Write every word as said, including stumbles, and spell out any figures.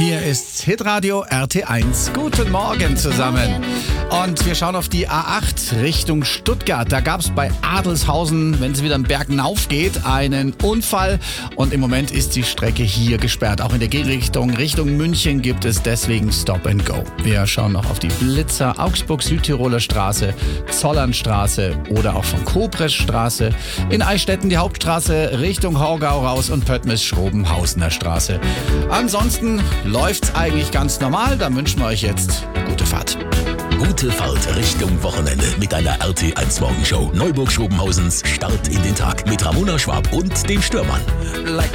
Hier ist Hitradio R T eins. Guten Morgen zusammen. Und wir schauen auf die A acht Richtung Stuttgart. Da gab es bei Adelshausen, wenn es wieder einen Berg hinauf geht, einen Unfall. Und im Moment ist die Strecke hier gesperrt. Auch in der Gegenrichtung Richtung München gibt es deswegen Stop and Go. Wir schauen noch auf die Blitzer, Augsburg-Südtiroler Straße, Zollernstraße oder auch von Kobreschstraße. In Eichstätten die Hauptstraße Richtung Horgau raus und Pöttmes-Schrobenhausener Straße. Ansonsten läuft's eigentlich ganz normal. Da wünschen wir euch jetzt gute Fahrt. Gute Fahrt Richtung Wochenende mit einer R T eins Morgenshow. Neuburg-Schrobenhausens Start in den Tag mit Ramona Schwab und dem Stürmann. Leck